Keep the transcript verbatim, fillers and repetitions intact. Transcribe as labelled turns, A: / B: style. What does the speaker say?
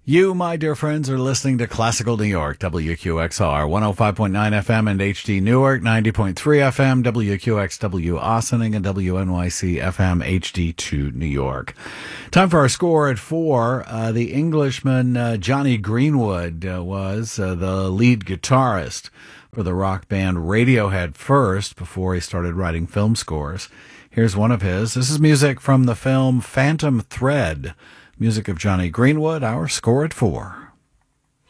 A: You, my dear friends, are listening to Classical New York, W Q X R, one oh five point nine F M and H D Newark, ninety point three F M, W Q X W Ossining, and W N Y C F M H D two New York. Time for our score at four. Uh, the Englishman uh, Jonny Greenwood uh, was uh, the lead guitarist for the rock band Radiohead first, before he started writing film scores. Here's one of his. This is music from the film Phantom Thread. Music of Jonny Greenwood, our score at four.